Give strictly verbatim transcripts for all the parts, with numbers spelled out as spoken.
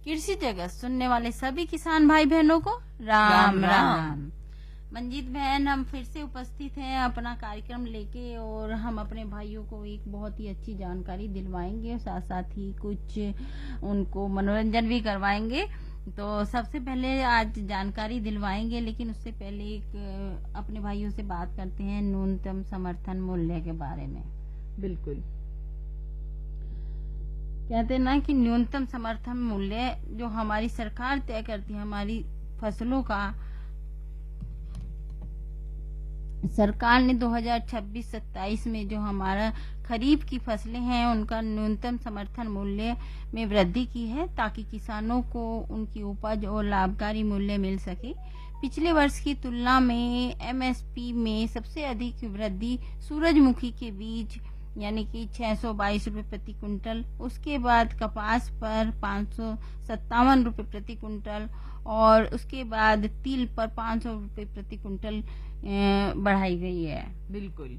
कृषि जगत सुनने वाले सभी किसान भाई बहनों को राम राम, राम। मंजीत बहन, हम फिर से उपस्थित हैं अपना कार्यक्रम लेके और हम अपने भाइयों को एक बहुत ही अच्छी जानकारी दिलवाएंगे और साथ साथ ही कुछ उनको मनोरंजन भी करवाएंगे। तो सबसे पहले आज जानकारी दिलवाएंगे, लेकिन उससे पहले एक अपने भाइयों से बात करते हैं न्यूनतम समर्थन मूल्य के बारे में। बिल्कुल, कहते हैं ना कि न्यूनतम समर्थन मूल्य जो हमारी सरकार तय करती है हमारी फसलों का। सरकार ने दो हज़ार छब्बीस सत्ताईस में जो हमारा खरीफ की फसलें हैं उनका न्यूनतम समर्थन मूल्य में वृद्धि की है ताकि किसानों को उनकी उपज और लाभकारी मूल्य मिल सके। पिछले वर्ष की तुलना में एमएसपी में सबसे अधिक वृद्धि सूरजमुखी के बीज यानी कि छह सौ बाईस रूपये प्रति कुंटल, उसके बाद कपास पर पाँच सौ सत्तावन रूपये प्रति कुंटल और उसके बाद तिल पर पाँच सौ रूपये प्रति कुंटल बढ़ाई गई है। बिल्कुल,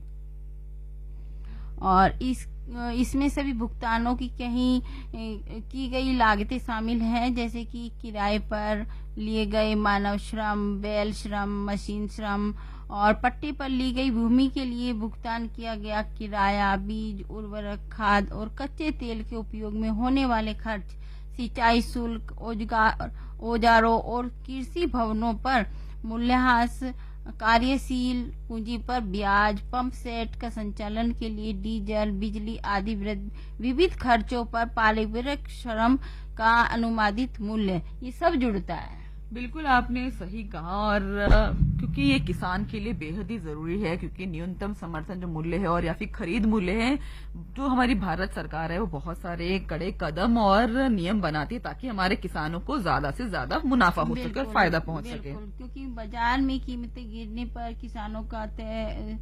और इस इसमें सभी भुगतानों की कहीं की गई लागतें शामिल हैं, जैसे कि किराए पर लिए गए मानव श्रम, बैल श्रम, मशीन श्रम और पट्टे पर ली गई भूमि के लिए भुगतान किया गया किराया, बीज, उर्वरक, खाद और कच्चे तेल के उपयोग में होने वाले खर्च, सिंचाई शुल्क, औजारों और कृषि भवनों पर मूल्यह्रास, कार्यशील पूंजी पर ब्याज, पंप सेट का संचालन के लिए डीजल, बिजली आदि विविध खर्चों पर पारिवारिक श्रम का अनुमानित मूल्य, ये सब जुड़ता है। बिल्कुल, आपने सही कहा। और क्योंकि ये किसान के लिए बेहद ही जरूरी है, क्योंकि न्यूनतम समर्थन जो मूल्य है और या फिर खरीद मूल्य है जो हमारी भारत सरकार है वो बहुत सारे कड़े कदम और नियम बनाती है ताकि हमारे किसानों को ज्यादा से ज्यादा मुनाफा हो सके और फायदा पहुंच सके। क्योंकि बाजार में कीमतें गिरने पर किसानों का तय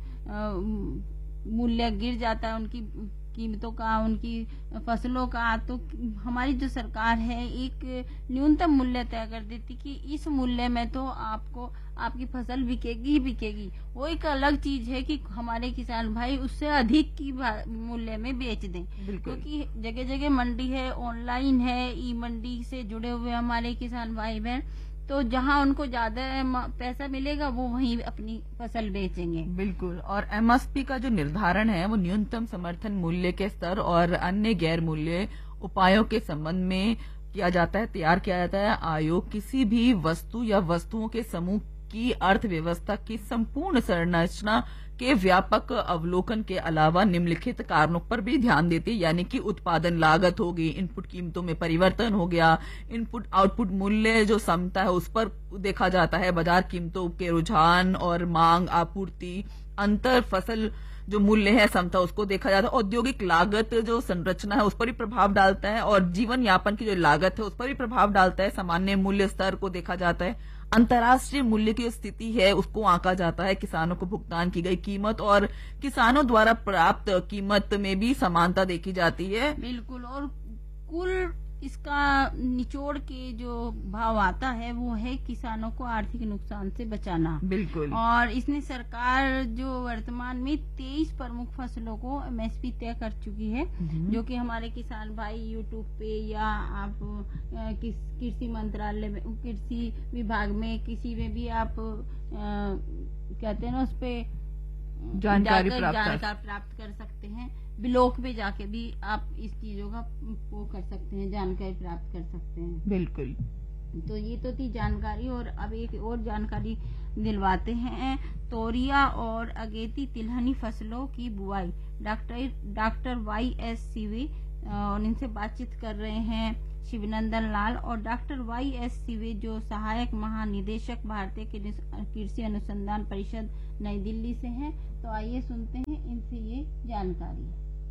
मूल्य गिर जाता है, उनकी कीमतों का, उनकी फसलों का। तो हमारी जो सरकार है एक न्यूनतम मूल्य तय कर देती कि इस मूल्य में तो आपको आपकी फसल बिकेगी ही बिकेगी। वो एक अलग चीज है कि हमारे किसान भाई उससे अधिक की मूल्य में बेच दें, क्योंकि जगह जगह मंडी है, ऑनलाइन है, ई मंडी से जुड़े हुए हमारे किसान भाई बहन, तो जहां उनको ज्यादा पैसा मिलेगा वो वहीं अपनी फसल बेचेंगे। बिल्कुल, और एमएसपी का जो निर्धारण है वो न्यूनतम समर्थन मूल्य के स्तर और अन्य गैर मूल्य उपायों के संबंध में किया जाता है, तैयार किया जाता है। आयोग किसी भी वस्तु या वस्तुओं के समूह की अर्थव्यवस्था की संपूर्ण संरचना के व्यापक अवलोकन के अलावा निम्नलिखित कारणों पर भी ध्यान देती है, यानी कि उत्पादन लागत हो गई, इनपुट कीमतों में परिवर्तन हो गया, इनपुट आउटपुट मूल्य जो समता है उस पर देखा जाता है, बाजार कीमतों के रुझान और मांग, आपूर्ति, अंतर फसल जो मूल्य है समता उसको देखा जाता है, औद्योगिक लागत जो संरचना है उस पर भी प्रभाव डालता है और जीवन यापन की जो लागत है उस पर भी प्रभाव डालता है, सामान्य मूल्य स्तर को देखा जाता है, अंतर्राष्ट्रीय मूल्य की स्थिति है उसको आंका जाता है, किसानों को भुगतान की गई कीमत और किसानों द्वारा प्राप्त कीमत में भी समानता देखी जाती है। बिल्कुल, और कुल इसका निचोड़ के जो भाव आता है वो है किसानों को आर्थिक नुकसान से बचाना। बिल्कुल, और इसने सरकार जो वर्तमान में तेईस प्रमुख फसलों को एमएसपी तय कर चुकी है, जो कि हमारे किसान भाई यूट्यूब पे या आप किस कृषि मंत्रालय में, कृषि विभाग में किसी में भी आप आ, कहते हैं ना उस पे जानकारी प्राप्त जानकारी प्राप्त कर सकते हैं। ब्लॉक पे जाके भी आप इस चीजों का वो कर सकते हैं, जानकारी प्राप्त कर सकते हैं। बिल्कुल, तो ये तो थी जानकारी, और अब एक और जानकारी दिलवाते हैं। तोरिया और अगेती तिलहनी फसलों की बुआई, डॉक्टर डॉक्टर वाई एस सिवे और इनसे बातचीत कर रहे हैं शिवनंदन लाल और डॉक्टर वाई एस सिवे जो सहायक महानिदेशक भारतीय कृषि अनुसंधान परिषद नई दिल्ली से हैं। तो आइए सुनते हैं इनसे ये जानकारी।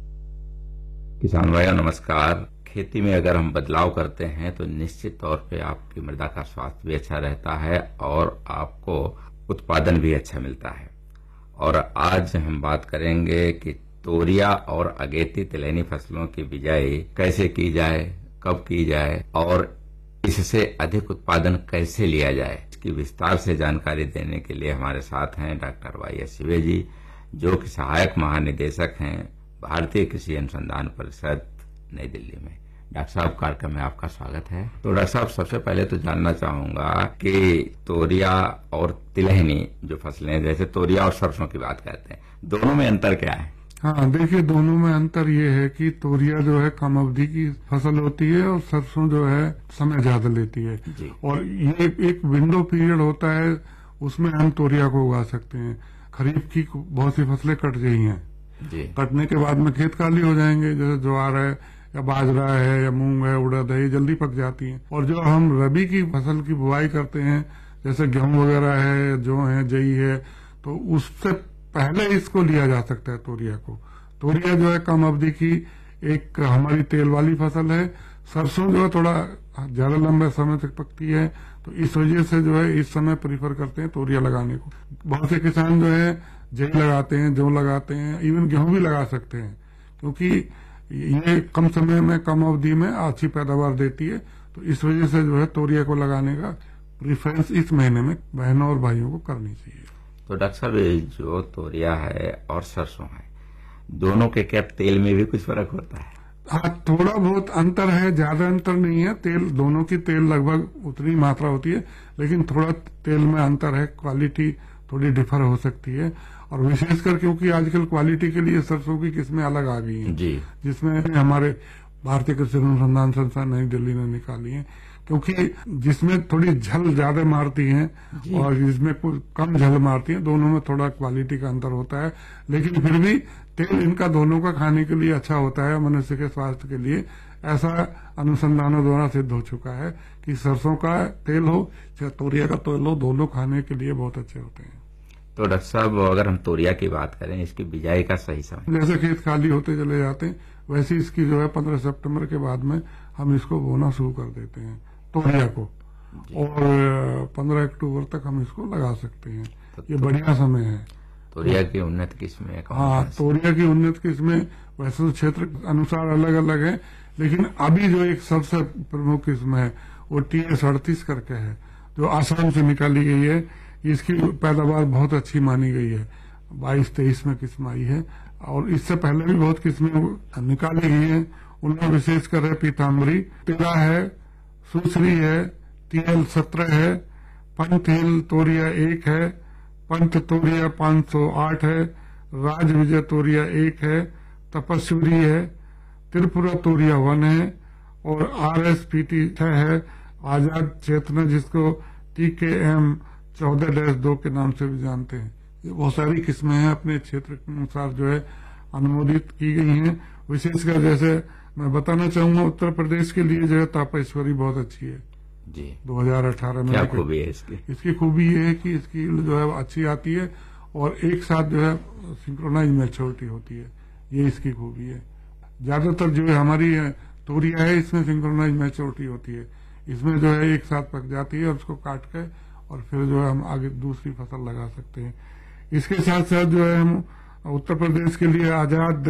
किसान भाइयों नमस्कार। खेती में अगर हम बदलाव करते हैं तो निश्चित तौर पे आपकी मृदा का स्वास्थ्य भी अच्छा रहता है और आपको उत्पादन भी अच्छा मिलता है। और आज हम बात करेंगे कि तोरिया और अगेती तिलहनी फसलों की बिजाई कैसे की जाए, कब की जाए और इससे अधिक उत्पादन कैसे लिया जाए। इसकी विस्तार से जानकारी देने के लिए हमारे साथ हैं डॉक्टर वाई एस सिवे जी, जो कि सहायक महानिदेशक हैं भारतीय कृषि अनुसंधान परिषद नई दिल्ली में। डॉक्टर साहब, कार्यक्रम में आपका स्वागत है। तो डॉक्टर साहब, सबसे पहले तो जानना चाहूंगा कि तोरिया और तिलहनी जो फसलें हैं, जैसे तोरिया और सरसों की बात करते हैं, दोनों में अंतर क्या है? हाँ, देखिए, दोनों में अंतर ये है कि तोरिया जो है कम अवधि की फसल होती है और सरसों जो है समय ज्यादा लेती है जी। और ये एक विंडो पीरियड होता है, उसमें हम तोरिया को उगा सकते हैं। खरीफ की बहुत सी फसलें कट गई हैं जी। कटने के बाद में खेत खाली हो जाएंगे, जैसे ज्वार है या बाजरा है या मूंग है, उड़द है, ये जल्दी पक जाती हैं। और जो हम रबी की फसल की बुआई करते हैं, जैसे गेहूं वगैरह है, जौ है, जई है, तो उससे पहले इसको लिया जा सकता है तोरिया को। तोरिया जो है कम अवधि की एक हमारी तेल वाली फसल है। सरसों जो है थोड़ा ज्यादा लंबे समय तक पकती है, तो इस वजह से जो है इस समय प्रीफर करते हैं तोरिया लगाने को। बहुत से किसान जो है जई लगाते हैं, जौ लगाते हैं, इवन गेहूं भी लगा सकते हैं, क्योंकि ये कम समय में कम अवधि में अच्छी पैदावार देती है। तो इस वजह से जो है तोरिया को लगाने का प्रीफरेंस इस महीने में बहनों और भाइयों को करनी चाहिए। तो डॉक्टर साहब, जो तोरिया है और सरसों है, दोनों के क्या तेल में भी कुछ फर्क होता है? हाँ, थोड़ा बहुत अंतर है, ज्यादा अंतर नहीं है। तेल दोनों की तेल लगभग उतनी मात्रा होती है, लेकिन थोड़ा तेल में अंतर है, क्वालिटी थोड़ी डिफर हो सकती है। और विशेषकर क्योंकि आजकल क्वालिटी के लिए सरसों की किस्में अलग आ गई हैं, जी। जिसमें हमारे भारतीय कृषि अनुसंधान संस्थान नई दिल्ली ने निकाली है, क्योंकि जिसमें थोड़ी झल ज्यादा मारती हैं और जिसमें कुछ कम झल मारती हैं, दोनों में थोड़ा क्वालिटी का अंतर होता है। लेकिन फिर भी तेल इनका दोनों का खाने के लिए अच्छा होता है, मनुष्य के स्वास्थ्य के लिए। ऐसा अनुसंधानों द्वारा सिद्ध हो चुका है कि सरसों का तेल हो चाहे तोरिया का तेल हो, दोनों खाने के लिए बहुत अच्छे होते हैं। तो डॉक्टर साहब, अगर हम तोरिया की बात करें, इसकी बिजाई का सही समय? जैसे खेत खाली होते चले जाते हैं, वैसे इसकी जो है पंद्रह सितंबर के बाद में हम इसको बोना शुरू कर देते हैं तोरिया को, और पंद्रह अक्टूबर तक हम इसको लगा सकते हैं। ये बढ़िया समय है। तोरिया की उन्नत किस्में? हाँ, तोरिया की उन्नत किस्में वैसे तो क्षेत्र अनुसार अलग अलग है, लेकिन अभी जो एक सबसे प्रमुख किस्म है वो टी एस अड़तीस करके है, जो आसाम से निकाली गई है। इसकी पैदावार बहुत अच्छी मानी गई है। बाईस तेईस में किस्म आई है, और इससे पहले भी बहुत किस्में निकाली गई हैं। उनमें विशेषकर है पीताम्बरी तेरह है, सुसरी है, टीएल सत्रह है, पंथ हिल तोरिया एक है, पंथ तोरिया पांच सौ आठ है, राज विजय तोरिया एक है, तपस्वी है, त्रिपुरा तोरिया वन है, और आर एस पी टी छह है, आजाद चेतना जिसको टी के एम चौदह डैश दो के नाम से भी जानते हैं। ये बहुत सारी किस्में हैं, अपने क्षेत्र के अनुसार जो है अनुमोदित की गई हैं। विशेषकर जैसे मैं बताना चाहूंगा, उत्तर प्रदेश के लिए जो है तापेश्वरी बहुत अच्छी है जी। दो हज़ार अठारह में। क्या खूबी है इसकी? इसकी खूबी ये है कि इसकी जो है अच्छी आती है और एक साथ जो है सिंक्रोनाइज मैच्योरिटी होती है। ये इसकी खूबी है। ज्यादातर जो है हमारी तोरिया है, इसमें सिंक्रोनाइज मैच्योरिटी होती है। इसमें जो है एक साथ पक जाती है और उसको काट के और फिर जो है हम आगे दूसरी फसल लगा सकते हैं। इसके साथ साथ जो है हम उत्तर प्रदेश के लिए आजाद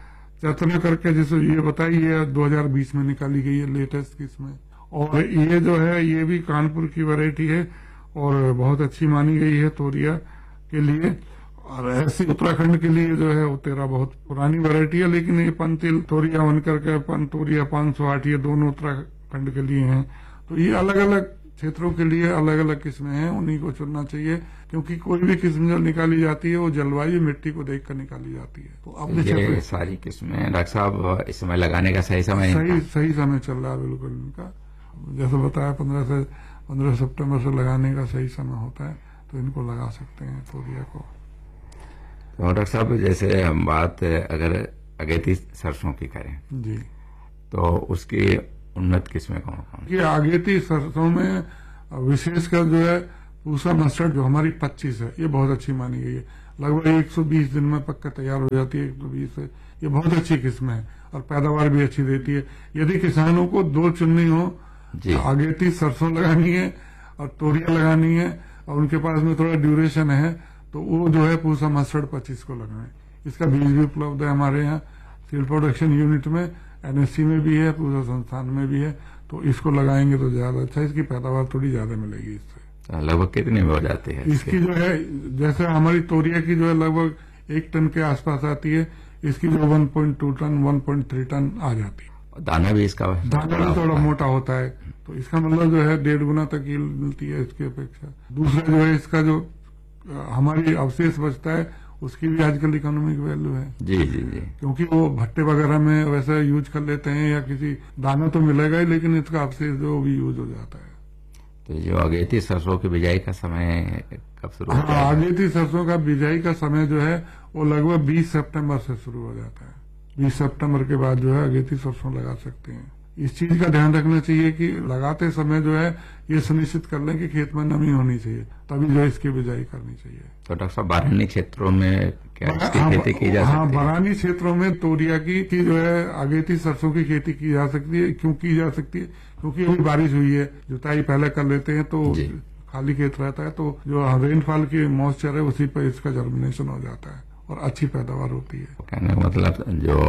चेतना करके, जैसे ये बताई है, दो हज़ार बीस में निकाली गई है लेटेस्ट किस्म, और ये जो है ये भी कानपुर की वैरायटी है और बहुत अच्छी मानी गई है तोरिया के लिए। और ऐसी उत्तराखंड के लिए जो है वो तेरा बहुत पुरानी वैरायटी है, लेकिन ये पंतिल तोरिया वन करके पन तोरिया पांच सौ आठ, ये दोनों उत्तराखंड के लिए हैं। तो ये अलग अलग क्षेत्रों के लिए अलग अलग किस्में हैं, उन्हीं को चुनना चाहिए, क्योंकि कोई भी किस्म जो निकाली जाती है वो जलवायु मिट्टी को देखकर निकाली जाती है। तो अब ये सारी किस्में डॉक्टर साहब इस समय लगाने का सही समय सही सही समय चल रहा है बिल्कुल इनका। जैसे बताया पंद्रह से पंद्रह सितंबर से लगाने का सही समय होता है, तो इनको लगा सकते हैं तोरिया को। तो डॉक्टर साहब, जैसे हम बात अगर अगेती सरसों की करें जी, तो उसकी उन्नत किस्में कौन कौन? ये अगेती सरसों में विशेषकर जो है पूसा मस्टर्ड जो हमारी पच्चीस है, ये बहुत अच्छी मानी गई है। लगभग एक सौ बीस दिन में पक कर तैयार हो जाती है, एक सौ बीस है। ये बहुत अच्छी किस्म है और पैदावार भी अच्छी देती है। यदि किसानों को दो चुननी हो, अगेती सरसों लगानी है और तोरिया लगानी है, और उनके पास में थोड़ा ड्यूरेशन है, तो वो जो है पूसा मस्टर्ड पच्चीस को लगाए। इसका बीज भी उपलब्ध है हमारे यहाँ सीड प्रोडक्शन यूनिट में, एनएससी में भी है, पूसा संस्थान में भी है। तो इसको लगाएंगे तो ज्यादा अच्छा, इसकी पैदावार थोड़ी ज्यादा मिलेगी इससे। लगभग कितने में हो जाती है इसकी जो है? जैसे हमारी तोरिया की जो है लगभग एक टन के आसपास आती है, इसकी जो one point two ton one point three ton आ जाती है। दाना भी इसका दाना भी थोड़ा मोटा होता है, तो इसका मतलब जो है डेढ़ गुना तक yield मिलती है इसकी अपेक्षा। दूसरा जो है इसका जो हमारी अवशेष बचता है उसकी भी आजकल इकोनॉमिक वैल्यू है। जी जी जी, क्योंकि वो भट्टे वगैरह में वैसे यूज कर लेते हैं या किसी दाना तो मिलेगा ही, लेकिन इसका अवशेष जो भी यूज हो जाता है। तो जो अगेती सरसों की बिजाई का समय कब शुरू होता है? हाँ, अगेती सरसों का बिजाई का समय जो है वो लगभग बीस सितंबर से शुरू हो जाता है। बीस सितंबर के बाद जो है अगेती सरसों लगा सकते हैं। इस चीज का ध्यान रखना चाहिए कि लगाते समय जो है ये सुनिश्चित कर लें कि खेत में नमी होनी चाहिए, तभी जो इसकी बिजाई करनी चाहिए। तो डॉक्टर साहब बारानी क्षेत्रों में क्या इसकी हाँ, खेती की जा हाँ, सकती है? बरानी क्षेत्रों में तोरिया की, की जो है अगेती सरसों की खेती की जा सकती है। क्यों की जा सकती है? क्योंकि अभी बारिश हुई है, जुताई पहले कर लेते हैं तो खाली खेत रहता है, तो जो रेनफॉल की मॉइस्चर है उसी पर इसका जर्मिनेशन हो जाता है और अच्छी पैदावार होती है। कहने का मतलब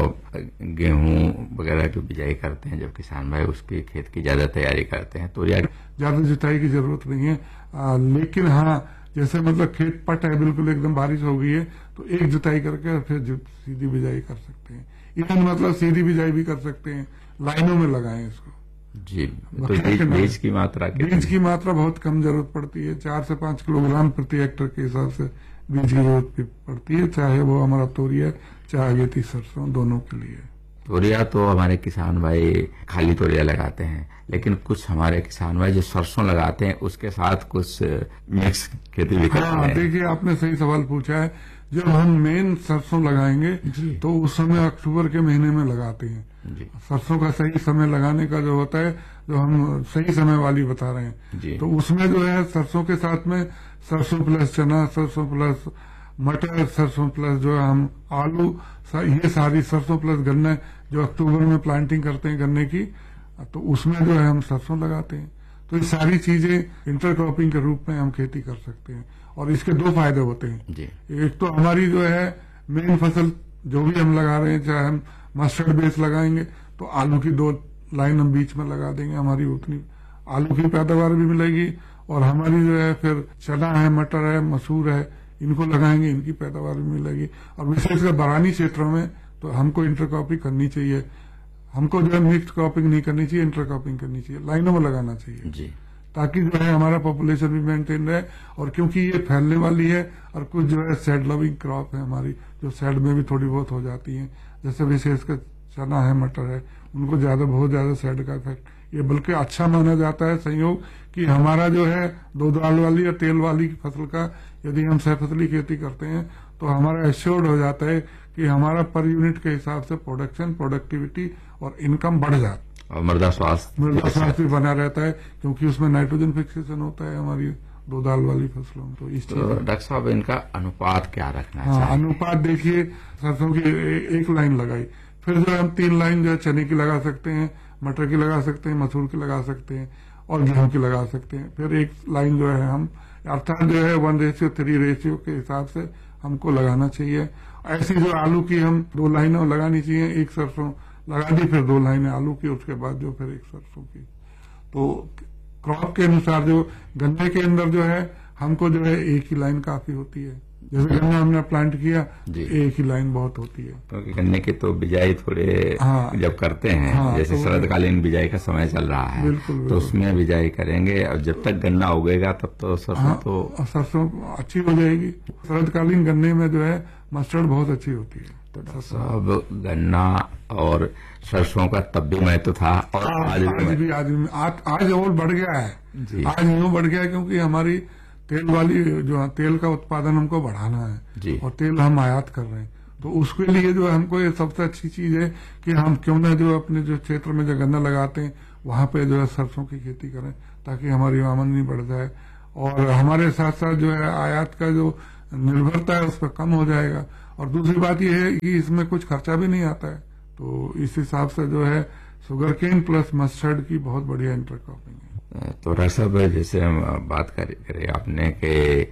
जो गेहूं वगैरह की बिजाई करते हैं जब किसान भाई उसकी खेत की ज्यादा तैयारी करते हैं तो ज्यादा जुताई की जरूरत नहीं है। आ, लेकिन हाँ, जैसे मतलब खेत पट है, बिल्कुल एकदम बारिश हो गई है, तो एक जुताई करके फिर सीधी बिजाई कर सकते हैं। इवन मतलब सीधी बिजाई भी कर सकते हैं, लाइनों में लगाएं इसको। जी, तो बीज, बीज की मात्रा बीज की मात्रा बहुत कम जरूरत पड़ती है, चार से पांच किलोग्राम प्रति हेक्टर के हिसाब से बीज की जरूरत पड़ती है, चाहे वो हमारा तोरिया चाहे अगेती सरसों, दोनों के लिए। तोरिया तो हमारे किसान भाई खाली तोरिया लगाते हैं, लेकिन कुछ हमारे किसान भाई जो सरसों लगाते हैं उसके साथ कुछ मिक्स खेती भी करते हाँ, हैं। देखिए आपने सही सवाल पूछा है। जब हम मेन सरसों लगाएंगे तो उस समय अक्टूबर के महीने में लगाते हैं। जी। सरसों का सही समय लगाने का जो होता है, जो हम सही समय वाली बता रहे हैं, तो उसमें जो है सरसों के साथ में सरसों प्लस चना, सरसों प्लस मटर, सरसों प्लस जो है हम आलू, ये सारी सरसों प्लस गन्ने जो अक्टूबर में प्लांटिंग करते हैं गन्ने की, तो उसमें जो है हम सरसों लगाते हैं। तो ये सारी चीजें इंटरक्रॉपिंग के रूप में हम खेती कर सकते हैं और इसके दो फायदे होते हैं। जी। एक तो हमारी जो है मेन फसल जो भी हम लगा रहे हैं, चाहे हम मस्टर्ड बेस लगाएंगे तो आलू की दो लाइन हम बीच में लगा देंगे, हमारी उतनी आलू की पैदावार भी मिलेगी और हमारी जो है फिर चना है, मटर है, मसूर है, इनको लगाएंगे, इनकी पैदावार भी मिलेगी। और विशेषकर बरानी क्षेत्रों में तो हमको इंटरक्रॉपिंग करनी चाहिए, हमको जो है मिक्स क्रॉपिंग नहीं करनी चाहिए, इंटरक्रॉपिंग करनी चाहिए, लाइनों में लगाना चाहिए जी, ताकि जो है हमारा पॉपुलेशन भी मेंटेन रहे। और क्योंकि ये फैलने वाली है और कुछ जो है सेड लविंग क्रॉप है हमारी, जो सेड में भी थोड़ी बहुत हो जाती है, जैसे विशेषकर चना है, मटर है, उनको ज्यादा बहुत ज्यादा सेड का इफेक्ट, ये बल्कि अच्छा माना जाता है संयोग कि हमारा जो है दो दाल वाली या तेल वाली फसल का यदि हम सहफसली खेती करते हैं तो हमारा एश्योर्ड हो जाता है कि हमारा पर यूनिट के हिसाब से प्रोडक्शन, प्रोडक्टिविटी और इनकम बढ़ जाती है और मृदा स्वास्थ्य मृदा स्वास्थ्य भी बना रहता है, क्योंकि उसमें नाइट्रोजन फिक्सेशन होता है हमारी दो दाल वाली फसलों में। तो इस तो डॉक्टर साहब इनका अनुपात क्या रखना हाँ, चाहिए? अनुपात देखिए, सरसों की ए, एक लाइन लगाई, फिर जो हम तीन लाइन जो है चने की लगा सकते हैं, मटर की लगा सकते हैं, मसूर की लगा सकते हैं और गेहूं की लगा सकते हैं। फिर एक लाइन जो है हम अर्थात जो है वन रेशियो थ्री रेशियो के हिसाब से हमको लगाना चाहिए। ऐसी जो आलू की हम दो लाइनें लगानी चाहिए, एक सरसों लगा दी, फिर दो लाइनें आलू की, उसके बाद जो फिर एक सरसों की। तो क्रॉप के अनुसार जो गन्ने के अंदर जो है हमको जो है एक ही लाइन काफी होती है, जैसे गन्ना हमने प्लांट किया एक ही लाइन बहुत होती है, क्योंकि तो गन्ने की तो बिजाई थोड़े हाँ, जब करते हैं हाँ, जैसे तो शरदकालीन बिजाई का समय चल रहा है, बिल्कुल, बिल्कुल, तो उसमें बिजाई करेंगे और जब तक गन्ना उगेगा तब तो सरसों हाँ, तो सरसों अच्छी हो जाएगी। शरदकालीन गन्ने में जो है मस्टर्ड बहुत अच्छी होती है। तो सब गन्ना और सरसों का तब भी महत्व था और आज, आज आज भी आज भी आज, आज और बढ़ गया है, आज यूं बढ़ गया है क्योंकि हमारी तेल वाली जो तेल का उत्पादन हमको बढ़ाना है और तेल हम आयात कर रहे हैं, तो उसके लिए जो हमको ये सबसे अच्छी चीज है कि हम क्यों ना जो अपने जो क्षेत्र में जो गन्ना लगाते हैं वहां पे जो है सरसों की खेती करें, ताकि हमारी आमदनी बढ़ जाए और हमारे साथ साथ जो है आयात का जो निर्भरता है उस पर कम हो जाएगा। और दूसरी बात यह है कि इसमें कुछ खर्चा भी नहीं आता है, तो इस हिसाब से जो है शुगर केन प्लस मस्टर्ड की बहुत बढ़िया इंटरक्रॉपिंग है। तो डॉक्टर साहब जैसे हम बात करें आपने कि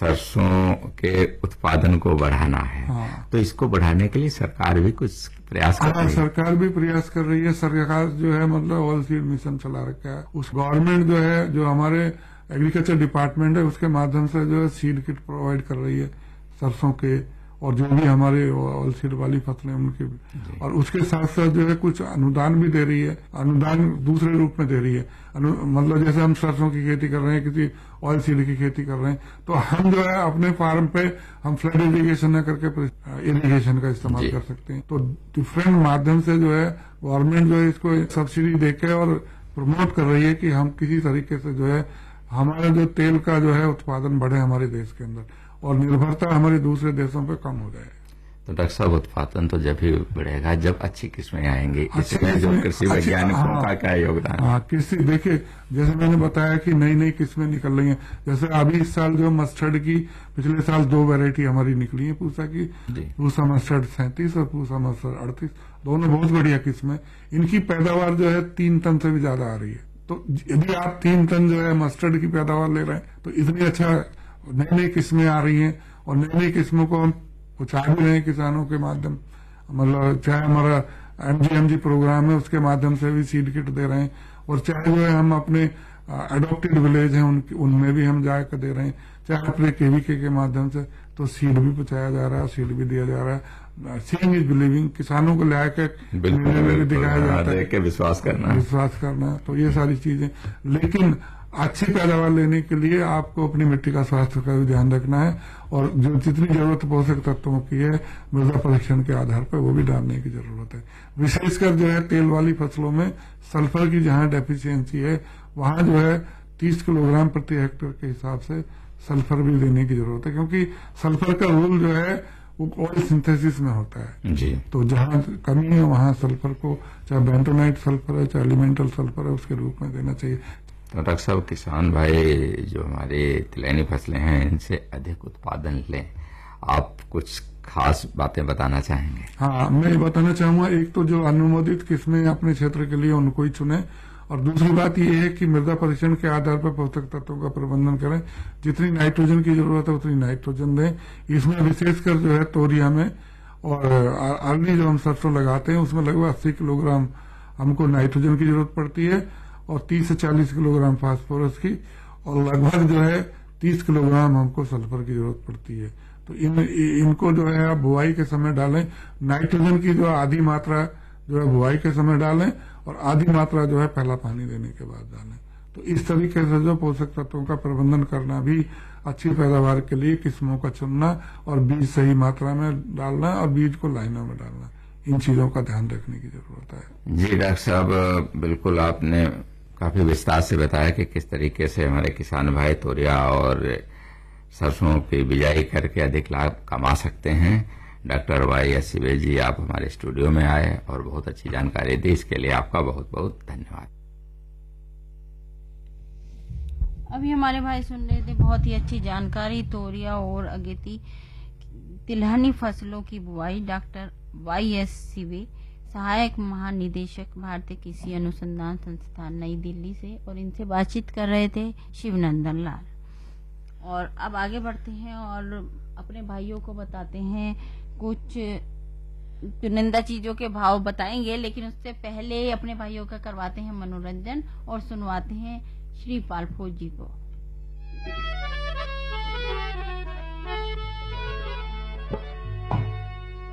सरसों के उत्पादन को बढ़ाना है, हाँ। तो इसको बढ़ाने के लिए सरकार भी कुछ प्रयास कर रही है? सरकार भी प्रयास कर रही है। सरकार जो है मतलब ऑल सीड मिशन चला रखा है, उस गवर्नमेंट जो है जो हमारे एग्रीकल्चर डिपार्टमेंट है उसके माध्यम से जो है सीड किट प्रोवाइड कर रही है सरसों के, और जो भी हमारे ऑयल सीड वाली फसलें उनकी भी। और उसके साथ साथ जो है कुछ अनुदान भी दे रही है, अनुदान दूसरे रूप में दे रही है। मतलब जैसे हम सरसों की खेती कर रहे हैं, किसी ऑयल सीड की खेती कर रहे हैं, तो हम जो है अपने फार्म पे हम फ्लड इरिगेशन न करके इरिगेशन का इस्तेमाल कर सकते हैं। तो डिफरेंट माध्यम से जो है गवर्नमेंट जो है इसको सब्सिडी देके और प्रमोट कर रही है कि हम किसी तरीके से जो है हमारा जो तेल का जो है उत्पादन बढ़े हमारे देश के अंदर, और निर्भरता हमारे दूसरे देशों पे कम हो जाए। तो डॉक्टर साहब, उत्पादन तो जब ही बढ़ेगा जब अच्छी किस्में आएंगी। इसमें जो कृषि वैज्ञानिकों का क्या योगदान है? हाँ, कृषि देखिए, जैसे मैंने बताया कि नई नई किस्में निकल रही हैं। जैसे अभी इस साल जो मस्टर्ड की, पिछले साल दो वैरायटी हमारी निकली है पूसा की, पूसा मस्टर्ड सैंतीस और पूसा मस्टर्ड अड़तीस, दोनों बहुत बढ़िया किस्में। इनकी पैदावार जो है तीन टन से भी ज्यादा आ रही है। तो यदि आप तीन टन जो है मस्टर्ड की पैदावार ले रहे हैं तो इतनी अच्छा नई नई किस्में आ रही हैं, और नई नई किस्मों को हम पहुंचा भी रहे हैं किसानों के माध्यम, मतलब चाहे हमारा एमजीएमजी प्रोग्राम है उसके माध्यम से भी सीड किट दे रहे हैं, और चाहे जो है हम अपने अडोप्टेड विलेज हैं उन, उनमें भी हम जाकर दे रहे हैं, चाहे अपने केवीके के माध्यम से तो सीड भी पहुंचाया जा रहा है, सीड भी दिया जा रहा है। सीइंग इज बिलीविंग, किसानों को लाया के दिखाया जाता है, विश्वास करना विश्वास करना तो ये सारी चीजें। लेकिन अच्छी पैदावार लेने के लिए आपको अपनी मिट्टी का स्वास्थ्य का भी ध्यान रखना है, और जो जितनी जरूरत पोषक तत्वों की है मृदा परीक्षण के आधार पर वो भी डालने की जरूरत है। विशेषकर जो है तेल वाली फसलों में सल्फर की जहां डेफिशिएंसी है वहां जो है तीस किलोग्राम प्रति हेक्टेयर के हिसाब से सल्फर भी देने की जरूरत है, क्योंकि सल्फर का रोल जो है वो ऑयल सिंथेसिस में होता है जी। तो जहां कमी है वहां सल्फर को, चाहे बेंटोनाइट सल्फर है चाहे एलिमेंटल सल्फर है, उसके रूप में देना चाहिए। तो डॉक्टर साहब, किसान भाई जो हमारे तिलहनी फसलें हैं इनसे अधिक उत्पादन लें, आप कुछ खास बातें बताना चाहेंगे? हाँ, मैं बताना चाहूंगा, एक तो जो अनुमोदित किस्में अपने क्षेत्र के लिए उनको ही चुने, और दूसरी बात यह है कि मृदा परीक्षण के आधार पर पोषक तत्वों का प्रबंधन करें। जितनी नाइट्रोजन की जरूरत है उतनी नाइट्रोजन दें। इसमें विशेषकर जो है तोरिया में और अर्ली जो हम सरसों लगाते हैं उसमें लगभग अस्सी किलोग्राम हमको नाइट्रोजन की जरूरत पड़ती है, और तीस से चालीस किलोग्राम फास्फोरस की, और लगभग जो है तीस किलोग्राम हमको सल्फर की जरूरत पड़ती है। तो इन इनको जो है आप बुआई के समय डालें। नाइट्रोजन की जो आधी मात्रा जो है बुआई के समय डालें, और आधी मात्रा जो है पहला पानी देने के बाद डालें। तो इस तरीके से जो पोषक तत्वों का प्रबंधन करना भी अच्छी पैदावार के लिए किस्मों का चुनना, और बीज सही मात्रा में डालना, और बीज को लाइनों में डालना, इन चीजों का ध्यान रखने की जरूरत है। जी डॉक्टर साहब, बिल्कुल आपने काफी विस्तार से बताया कि किस तरीके से हमारे किसान भाई तोरिया और सरसों की बिजाई करके अधिक लाभ कमा सकते हैं। डॉक्टर वाई एस सिवे जी, आप हमारे स्टूडियो में आए और बहुत अच्छी जानकारी दी, इसके लिए आपका बहुत बहुत धन्यवाद। अभी हमारे भाई सुन रहे थे बहुत ही अच्छी जानकारी तोरिया और अगेती तिलहनी फसलों की बुआई। डॉक्टर वाई एस सिवे, सहायक महानिदेशक भारतीय कृषि अनुसंधान संस्थान नई दिल्ली से, और इनसे बातचीत कर रहे थे शिवनंदन लाल। और अब आगे बढ़ते हैं और अपने भाइयों को बताते हैं कुछ चुनिंदा चीजों के भाव बताएंगे, लेकिन उससे पहले अपने भाइयों का करवाते हैं मनोरंजन और सुनवाते हैं श्री पाल फौज जी को।